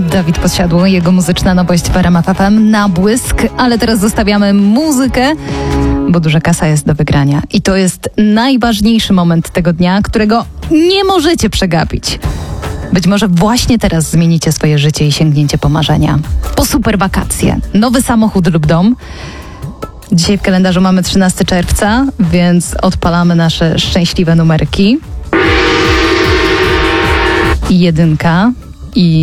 Dawid Podsiadło, jego muzyczna nowość w RMF FM na błysk, ale teraz zostawiamy muzykę, bo duża kasa jest do wygrania. I to jest najważniejszy moment tego dnia, którego nie możecie przegapić. Być może właśnie teraz zmienicie swoje życie i sięgniecie po marzenia. Po super wakacje, nowy samochód lub dom. Dzisiaj w kalendarzu mamy 13 czerwca, więc odpalamy nasze szczęśliwe numerki. I 1 i